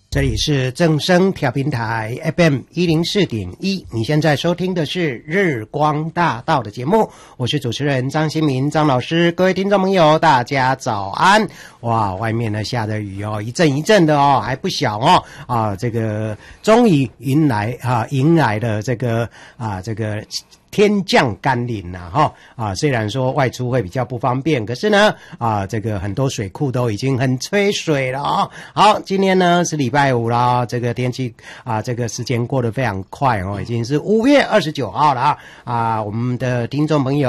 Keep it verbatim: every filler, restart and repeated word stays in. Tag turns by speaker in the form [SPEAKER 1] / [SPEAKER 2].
[SPEAKER 1] 这里是正声调频台 F M 一零四点一，你现在收听的是日光大道的节目，我是主持人张新民张老师，各位听众朋友大家早安。哇，外面呢下的雨哦，一阵一阵的哦，还不小哦啊，这个终于迎来啊迎来了这个啊这个天降甘霖呐，哈啊，虽然说外出会比较不方便，可是呢啊，这个很多水库都已经很缺水了啊。好，今天呢是礼拜五了，这个天气啊，这个时间过得非常快哦，已经是五月二十九号了啊啊，我们的听众朋友。